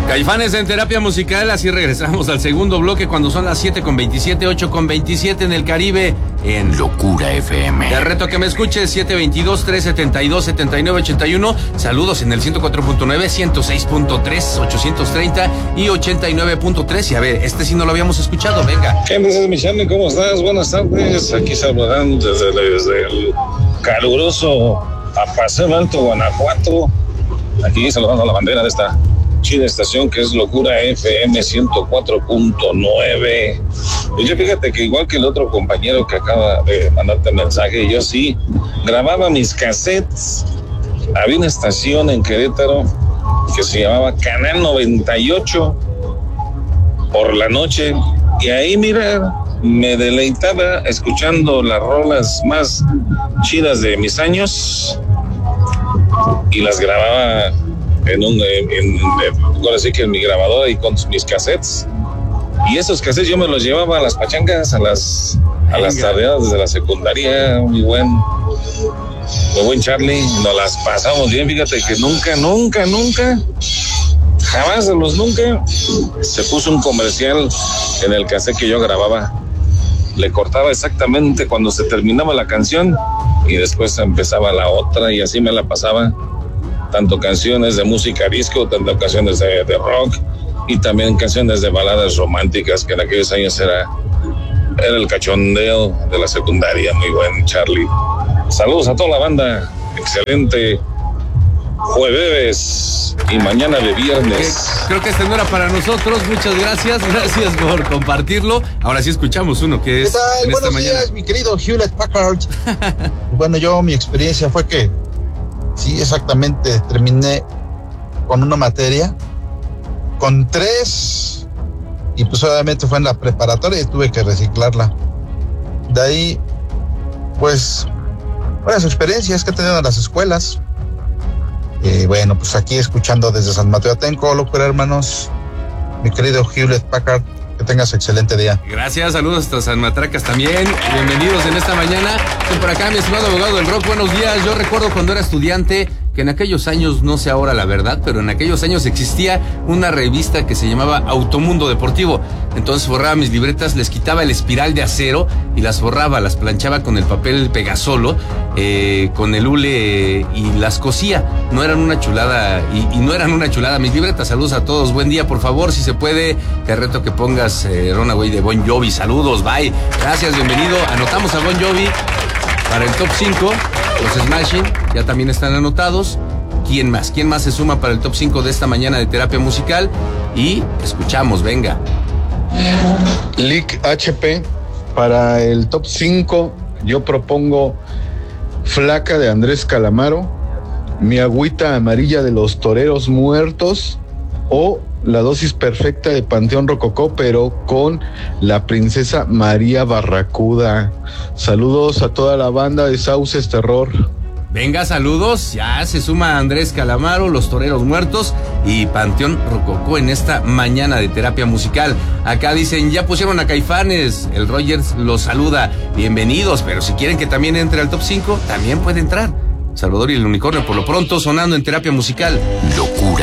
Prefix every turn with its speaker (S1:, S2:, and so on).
S1: Caifanes en terapia musical, así regresamos al segundo bloque cuando son las 7:27, 8:27 en el Caribe, en Locura FM. Te reto que me escuches, 722-372-7981. Saludos en el 104.9, 106.3, 830 y 89.3. Y a ver, este sí no lo habíamos escuchado, venga.
S2: ¿Qué dices, mi Charlie? ¿Cómo estás? Buenas tardes. Aquí saludando desde el caluroso Apaseo Alto, Guanajuato. Aquí saludando a la bandera de esta chida estación que es Locura FM 104.9. Y yo fíjate que igual que el otro compañero que acaba de mandarte mensaje, yo sí grababa mis cassettes. Había una estación en Querétaro que se llamaba Canal 98 por la noche, y ahí mira, me deleitaba escuchando las rolas más chidas de mis años y las grababa ahora sí que en mi grabadora y con mis cassettes. Y esos cassettes yo me los llevaba a las pachangas, a las tardeadas desde la secundaria. Mi buen Charlie, nos las pasamos bien. Fíjate que nunca, jamás de los nunca, se puso un comercial en el cassette que yo grababa. Le cortaba exactamente cuando se terminaba la canción y después empezaba la otra, y así me la pasaba. Tanto canciones de música disco, tanto canciones de rock y también canciones de baladas románticas, que en aquellos años era el cachondeo de la secundaria. Muy buen Charlie. Saludos a toda la banda. Excelente jueves y mañana de viernes.
S1: Creo que este no era para nosotros. Muchas gracias por compartirlo. Ahora sí escuchamos uno que es en esta mañana.
S3: Buenos días, mi querido Hewlett Packard. Bueno, mi experiencia fue que sí, exactamente, terminé con una materia, con 3, y pues obviamente fue en la preparatoria y tuve que reciclarla. De ahí, pues, buenas experiencias que he tenido en las escuelas. Bueno, pues aquí escuchando desde San Mateo Atenco, Locura, hermanos, mi querido Hewlett Packard, que tengas excelente día.
S1: Gracias, saludos hasta San Matracas también. Bienvenidos en esta mañana. Estoy por acá, mi estimado abogado del rock. Buenos días. Yo recuerdo cuando era estudiante que en aquellos años, no sé ahora la verdad, pero en aquellos años existía una revista que se llamaba Automundo Deportivo. Entonces forraba mis libretas, les quitaba el espiral de acero y las forraba, las planchaba con el papel Pegasolo, con el hule, y las cosía. No eran una chulada, y no eran una chulada mis libretas. Saludos a todos, buen día. Por favor, si se puede, te reto que pongas Runaway de Bon Jovi. Saludos, bye. Gracias, bienvenido. Anotamos a Bon Jovi para el top 5. Los Smashing ya también están anotados. ¿Quién más se suma para el top 5 de esta mañana de terapia musical? Y escuchamos, venga.
S4: Lick HP, para el top 5 yo propongo Flaca de Andrés Calamaro, Mi agüita amarilla de los Toreros Muertos, o La dosis perfecta de Panteón Rococó, pero con la princesa María Barracuda. Saludos a toda la banda de Sauces Terror.
S1: Venga, saludos. Ya se suma Andrés Calamaro, Los Toreros Muertos y Panteón Rococó en esta mañana de terapia musical. Acá dicen, ya pusieron a Caifanes. El Rogers los saluda. Bienvenidos, pero si quieren que también entre al top 5, también puede entrar. Salvador y el Unicornio, por lo pronto, sonando en terapia musical. Locura.